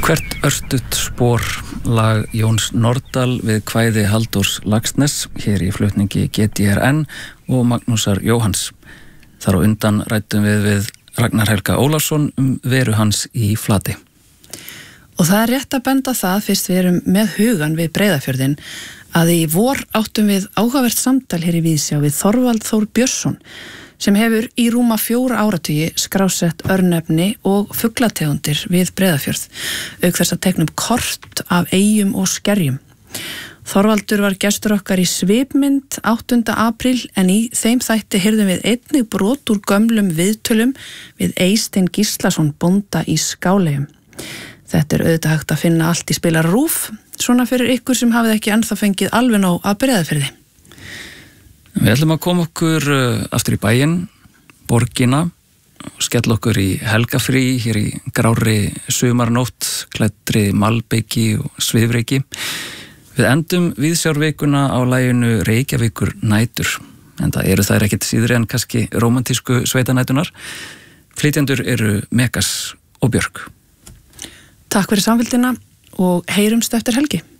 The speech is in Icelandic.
Hvert örstutt spor lag Jóns Nordal við kvæði Halldórs Laxness hér í flutningi GTRN og Magnúsar Jóhanns. Þar á undan ræddum við Ragnar Helga Ólafsson veru hans í Flati. Og það rétt að benda það fyrst við erum með hugan við Breiðafjörðinn að í vor áttum við áhugavert samtal hér í Víðsjá við Þorvald Þór Björnsson sem hefur í rúma 4 áratugi skrásett örnefni og fuglategundir við Breiðafjörð, auk þess að tekna upp kort af eyjum og skerjum. Þorvaldur var gestur okkar í Svipmynd 8. apríl en í þeim þætti heyrðum við einnig brot úr gömlum viðtölum við Eystein Gíslason bónda í Skáleyjum. Þetta auðvitað hægt að finna allt í Spilar RÚV, svona fyrir ykkur sem hafið ekki ennþá fengið alveg nóg að Breiðafirði. Við ætlum að koma okkur aftur í bæinn, borgina, og skella okkur í helgafrí hér í grárri sumarnótt, klæddri malbiki og svifreiki. Við endum Víðsjárvikuna á laginu Reykjavíkur nætur, en það eru þær ekkert síðri en kannski rómantísku sveitanætunar. Flytjendur eru Megas og Björk. Takk fyrir samfylgdina og heyrumst eftir helgi.